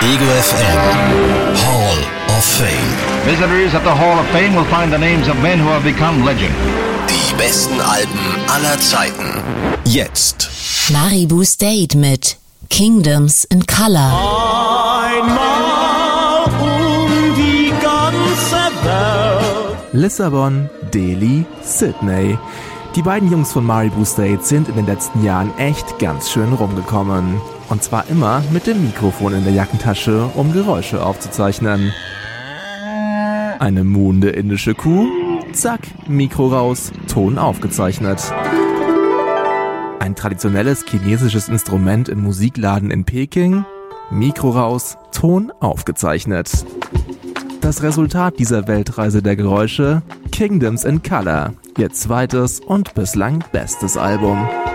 Ego FM Hall of Fame. Visitors at the Hall of Fame will find the names of men who have become legend. Die besten Alben aller Zeiten. Jetzt. Maribou's Date mit Kingdoms in Color. Einmal die ganze Welt. Lissabon, Delhi, Sydney. Die beiden Jungs von Maribou's Date sind in den letzten Jahren echt ganz schön rumgekommen. Und zwar immer mit dem Mikrofon in der Jackentasche, um Geräusche aufzuzeichnen. Eine muhende indische Kuh, zack, Mikro raus, Ton aufgezeichnet. Ein traditionelles chinesisches Instrument im Musikladen in Peking, Mikro raus, Ton aufgezeichnet. Das Resultat dieser Weltreise der Geräusche: Kingdoms in Color, ihr zweites und bislang bestes Album.